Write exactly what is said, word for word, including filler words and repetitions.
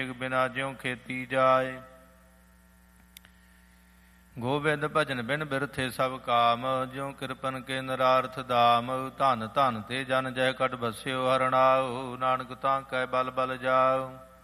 ਮੇਘ ਬਿਨਾ ਜਿਉ ਖੇਤੀ ਜਾਏ। ਗੋਬਿੰਦ ਭਜਨ ਬਿਨ ਬਿਰਥੇ ਸਭ ਕਾਮ, ਜਿਉ ਕਿਰਪਨ ਕੇ ਨਰਾਰਥ ਦਾਮ। ਧਨ ਧਨ ਤੇ ਜਨ ਜੈ ਕਟ ਬਸਿਓ ਹਰਣਾਉ, ਨਾਨਕ ਤਾਂ ਕੈ ਬਲ ਬਲ ਜਾਉ।